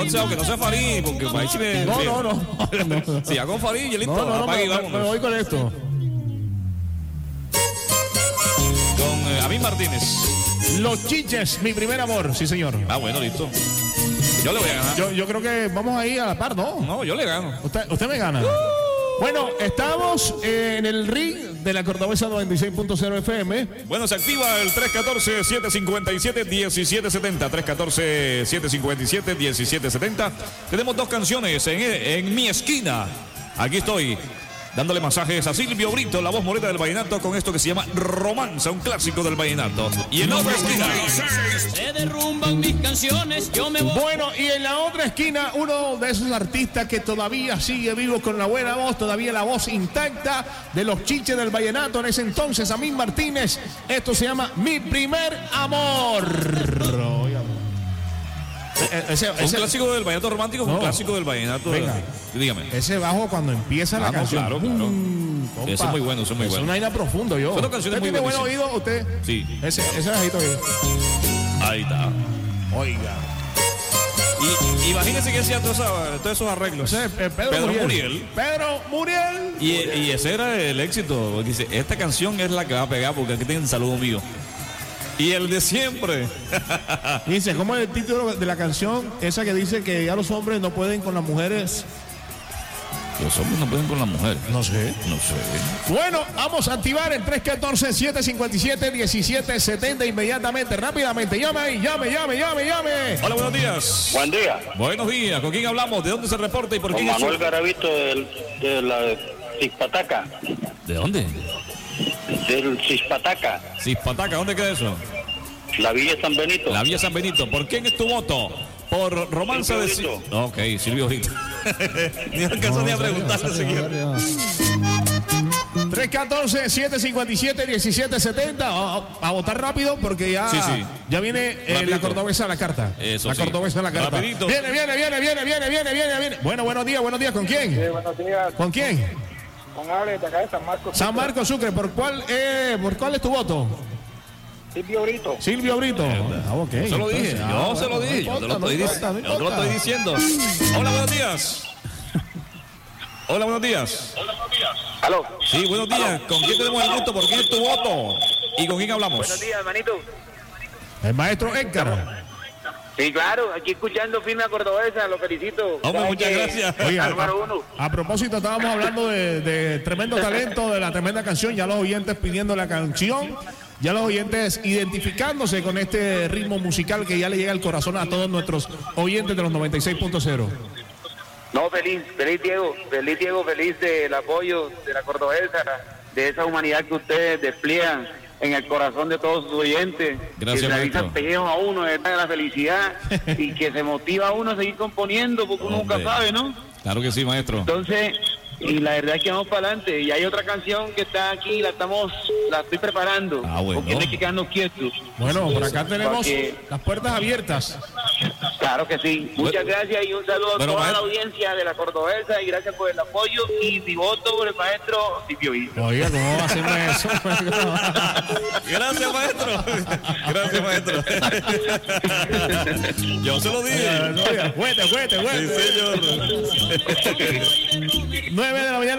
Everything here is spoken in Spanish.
Que no sea Farid, porque ahí sí me... No. Si hago Farid, y listo. No, apague y vámonos. me voy con esto. Con Amín Martínez. Los Chiches, mi primer amor, sí señor. Ah, bueno, listo. Yo le voy a ganar. Yo creo que vamos ahí a la par, ¿no? No, yo le gano. Usted me gana. Bueno, estamos en el ring de la Cordobesa 96.0 FM. Bueno, se activa el 314-757-1770. 314-757-1770. Tenemos dos canciones en mi esquina. Aquí estoy, dándole masajes a Silvio Brito, la voz morena del vallenato, con esto que se llama Romanza, un clásico del vallenato. Y en la otra esquina se derrumban mis canciones, yo me voy. Bueno, y en la otra esquina, uno de esos artistas que todavía sigue vivo con la buena voz, todavía la voz intacta de los Chiches del vallenato en ese entonces, Amín Martínez. Esto se llama Mi Primer Amor. Un clásico del vallenato romántico, un clásico del vallenato. Venga, dígame. Ese bajo cuando empieza la canción. Claro. Eso es muy bueno, eso es muy bueno. Es una vaina profundo, yo. Son dos canciones ¿Usted muy tiene buen buenísimas. oído, usted? Sí. Ese bajito ahí. Ahí está. Oiga. Y imagínense que hacía todos esos arreglos. Pedro Muriel. Pedro Muriel. Y ese era el éxito. Porque dice, esta canción es la que va a pegar porque aquí tienen saludo mío. Y el de siempre. Dice, ¿cómo es el título de la canción? Esa que dice que ya los hombres no pueden con las mujeres. Los hombres no pueden con las mujeres. No sé. Bueno, vamos a activar el 314-757-1770 inmediatamente, rápidamente. Llame ahí, llame. Hola, buenos días. Buen día. Buenos días. ¿Con quién hablamos? ¿De dónde se reporta y por Con qué? Manuel Garavito de la Cispataca. ¿De dónde? Del Cispataca. Cispataca, ¿dónde queda eso? La Villa San Benito. La Villa San Benito. ¿Por quién es tu voto? Por Romanza de Silvio Silvio. Ok, Silvio Brito. Ni alcanzó ni a preguntarle, señor. 314-757-1770. A votar rápido porque ya, Sí. ya viene la Cordobesa a la carta. Eso la sí. Cordobesa a la carta. Rapidito. Viene. Bueno, buenos días. Buenos días. ¿Con quién? Con Alex de acá de San Marcos. San Marcos Sucre. ¿Por cuál es tu voto? Silvio Brito. Silvio Brito. Ok. Yo se lo dije. Yo te lo estoy diciendo. Hola, buenos días. Hola, buenos días. ¿Aló? Sí, buenos días. ¿Con quién tenemos el gusto? ¿Por quién es tu voto? ¿Y con quién hablamos? Buenos días, hermanito. El maestro Edgar. Sí, claro, aquí escuchando firme a Cordobesa, lo felicito. Hombre, muchas gracias. Oiga, Número uno. a propósito, estábamos hablando de tremendo talento, de la tremenda canción, ya los oyentes pidiendo la canción, ya los oyentes identificándose con este ritmo musical que ya le llega al corazón a todos nuestros oyentes de los 96.0. No, feliz Diego, feliz del apoyo de la Cordobesa, de esa humanidad que ustedes despliegan en el corazón de todos sus oyentes. Gracias, que se maestro. avisan pellejos a uno de la felicidad y que se motiva a uno a seguir componiendo porque uno nunca Hombre. sabe, ¿no? Claro que sí, maestro. Entonces, y la verdad es que vamos para adelante. Y hay otra canción que está aquí, la estoy preparando. Bueno. Porque no hay que quedarnos quietos. Bueno, por acá tenemos Porque- las puertas abiertas. Claro que sí. Muchas gracias y un saludo a Bueno, toda la maestro. audiencia de la Cordobesa y gracias por el apoyo y mi voto por el maestro Silvio Brito. Oiga, ¿cómo va a hacerme eso? Gracias, maestro. Gracias, maestro. Yo se lo dije. Oiga, fuerte. Sí, señor. 9 de la mañana.